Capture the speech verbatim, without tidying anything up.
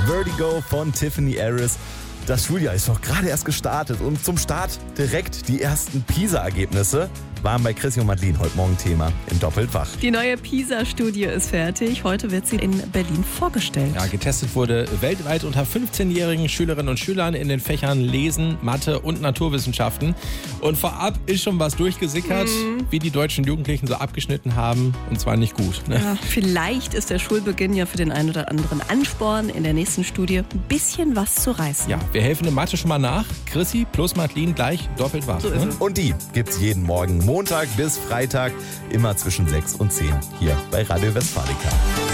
Vertigo von Tiffany Harris. Das Schuljahr ist doch gerade erst gestartet und zum Start direkt die ersten PISA-Ergebnisse waren bei Chrissy und Madeline heute Morgen Thema in Doppelt wach. Die neue PISA-Studie ist fertig. Heute wird sie in Berlin vorgestellt. Ja, getestet wurde weltweit unter fünfzehnjährigen Schülerinnen und Schülern in den Fächern Lesen, Mathe und Naturwissenschaften. Und vorab ist schon was durchgesickert, mhm. wie die deutschen Jugendlichen so abgeschnitten haben. Und zwar nicht gut. Ne? Ja, vielleicht ist der Schulbeginn ja für den einen oder anderen Ansporn, in der nächsten Studie ein bisschen was zu reißen. Ja, wir helfen in Mathe schon mal nach. Chrissy plus Madeline gleich doppelt wach. So ist es. Und die gibt's jeden Morgen, Montag bis Freitag, immer zwischen sechs und zehn hier bei Radio Westfalica.